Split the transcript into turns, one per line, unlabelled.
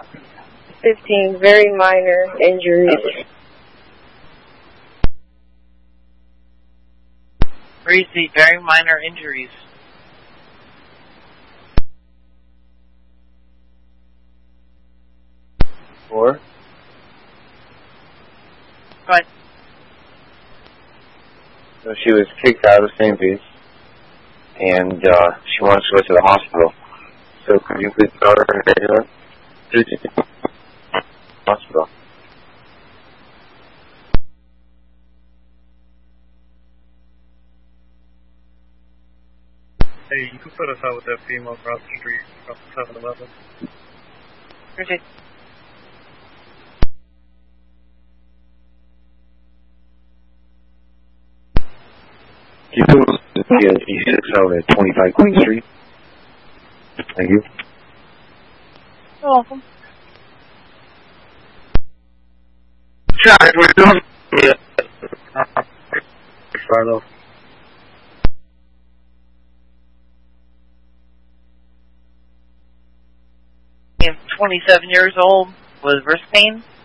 15, very minor injuries.
Breezy, very minor injuries.
Four.
But
So she was kicked out of St. Pete's, and she wants to go to the hospital. So could you please call her an ambulance to the hospital?
Hey, you can put us out with that female across the street, across the 7-Eleven.
Bridget,
Can you put us the G6 out at 25 Queen Street? Thank you.
you're welcome.
Charge, we're doing it.
Carlo.
I'm 27 years old with wrist pain.